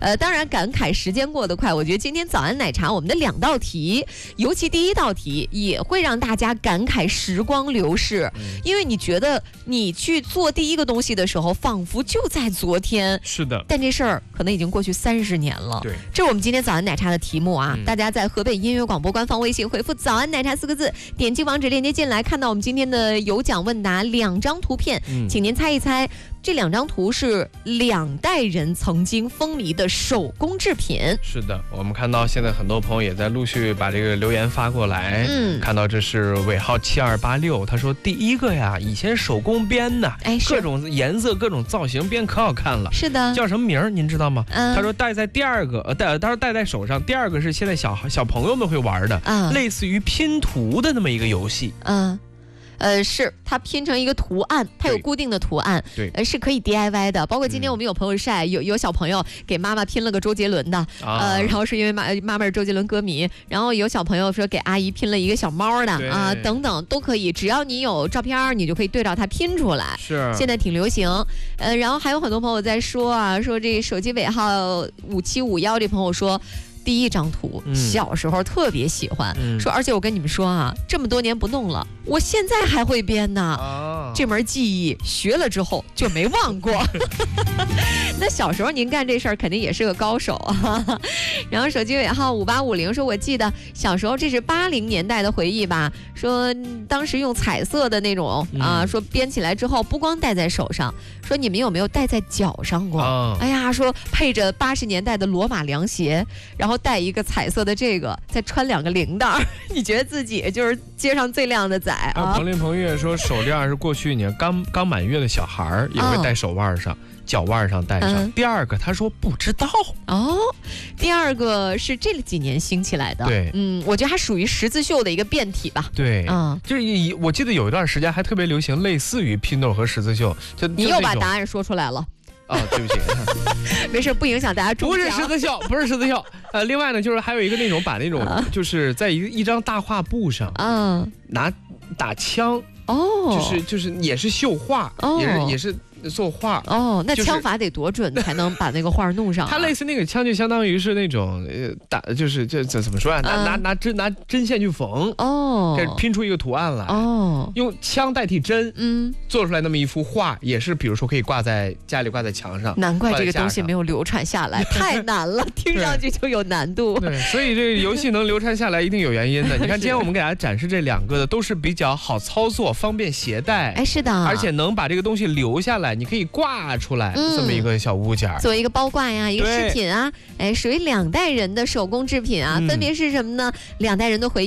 当然感慨时间过得快，我觉得今天早安奶茶我们的2道题，尤其第1道题也会让大家感慨时光流逝，因为你觉得你去做第一个东西的时候，仿佛就在昨天。 是的， 但这事儿可能已经过去30年了。 对， 这是我们今天早安奶茶的题目啊！大家在河北音乐广播官方微信回复"早安奶茶"4个字，点击网址链接进来，看到我们今天的有奖问答2张图片，请您猜一猜。这2张图是2代人曾经风靡的手工制品。 是的，我们看到现在很多朋友也在陆续把这个留言发过来。看到这是尾号7286，他说第一个呀，以前手工编的，各种颜色、各种造型编可好看了。 是的， 叫什么名儿您知道吗？他说戴在第2个，他说戴在手上。第2个是现在小朋友们会玩的，类似于拼图的那么一个游戏。 是它拼成一个图案，它有固定的图案， 对， 是可以 DIY 的。包括今天我们有朋友晒，有小朋友给妈妈拼了个周杰伦的，然后是因为妈妈是周杰伦歌迷，然后有小朋友说给阿姨拼了一个小猫的啊，等等都可以，只要你有照片，你就可以对照它拼出来。 是， 现在挺流行。然后还有很多朋友在说啊，说这手机尾号5751这朋友说。第1张图，小时候特别喜欢，说而且我跟你们说啊，这么多年不弄了，我现在还会编呢。这门技艺学了之后就没忘过。那小时候您干这事儿肯定也是个高手啊。然后手机尾号5850说，我记得小时候这是80年代的回忆吧，说当时用彩色的那种说编起来之后不光戴在手上，说你们有没有戴在脚上过？哎呀，说配着80年代的罗马凉鞋，然后带一个彩色的这个，再穿2个铃铛，你觉得自己就是街上最靓的仔啊！ 彭林彭月说，手链是过去年刚满月的小孩也会戴手腕上、脚腕上戴上。第2个他说不知道第2个是这几年兴起来的。 对， 我觉得它属于十字绣的一个变体吧。 对，就是我记得有一段时间还特别流行类似于拼豆和十字绣。 你又把答案说出来了。 对不起， 没事，不影响大家中奖。 不是十字绣，不是十字绣。另外呢，就是还有一个那种把那种就是在一张大画布上，拿打枪，就是也是绣画，也是作画。 那枪法得多准才能把那个画弄上？ 它类似那个枪，就相当于是那种就是这怎么说啊？拿针线去缝，这拼出一个图案来，用枪代替针，做出来那么一幅画，也是比如说可以家里挂在墙上。 难怪这个东西没有流传下来，太难了，听上去就有难度。 对，所以这个游戏能流传下来一定有原因的。你看，今天我们给大家展示这2个的，都是比较好操作、方便携带。 是的， 而且能把这个东西留下来。你可以挂出来这么一个小物件， 作为一个包挂呀，一个饰品啊，属于2代人的手工制品啊，分别是什么呢？2代人的回忆。